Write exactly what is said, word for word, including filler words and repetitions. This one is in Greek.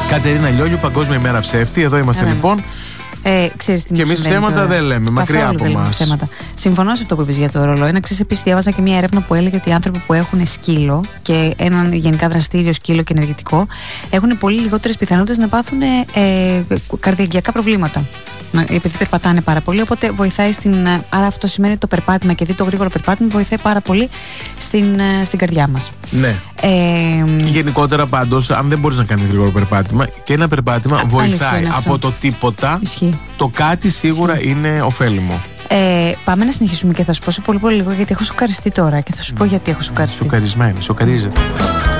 Κατερίνα Λιόλιου, Παγκόσμια ημέρα ψεύτη. Εδώ είμαστε Εδώ λοιπόν. Ε, ξέρεις τι και εμείς ψέματα τώρα δεν λέμε, μακριά από εμάς. Συμφωνώ σε αυτό που είπες για το ρολόι. Να ξέρεις, επίσης, διάβαζα και μια έρευνα που έλεγε ότι οι άνθρωποι που έχουν σκύλο και έναν γενικά δραστήριο σκύλο και ενεργητικό έχουν πολύ λιγότερες πιθανότητες να πάθουν ε, καρδιαγγειακά προβλήματα. Επειδή περπατάνε πάρα πολύ, οπότε βοηθάει στην. Άρα αυτό σημαίνει ότι το περπάτημα και δει το γρήγορο περπάτημα βοηθάει πάρα πολύ στην, στην καρδιά μας. Ναι. Ε, γενικότερα πάντως, αν δεν μπορείς να κάνεις γρήγορο περπάτημα, και ένα περπάτημα α, βοηθάει από το τίποτα. Ισχύει. Το κάτι σίγουρα Ισχύει. είναι ωφέλιμο. Ε, πάμε να συνεχίσουμε και θα σου πω σε πολύ πολύ λίγο, γιατί έχω σοκαριστεί τώρα και θα σου πω γιατί έχω σοκαριστεί. Σοκαρισμένη, σοκαρίζεται.